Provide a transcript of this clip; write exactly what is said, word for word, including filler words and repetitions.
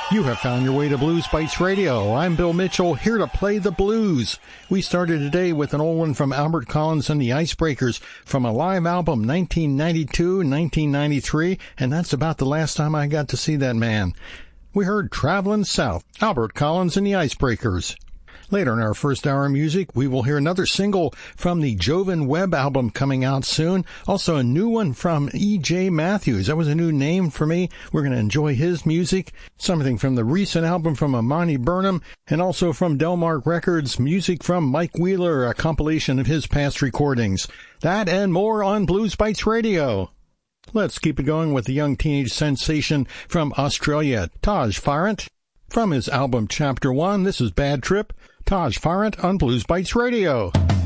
You have found your way to Blues Bites Radio. I'm Bill Mitchell, here to play the blues. We started today with an old one from Albert Collins and the Icebreakers from a live album nineteen ninety-two nineteen ninety-three, and that's about the last time I got to see that man. We heard Travelin' South, Albert Collins and the Icebreakers. Later in our first hour of music, we will hear another single from the Jovan Webb album coming out soon. Also a new one from E J Matthews. That was a new name for me. We're going to enjoy his music. Something from the recent album from Amani Burnham, and also from Delmark Records, music from Mike Wheeler, a compilation of his past recordings. That and more on Blues Bites Radio. Let's keep it going with the young teenage sensation from Australia, Taj Farrant. From his album Chapter One, this is Bad Trip. Taj Farrant on Blues Bites Radio.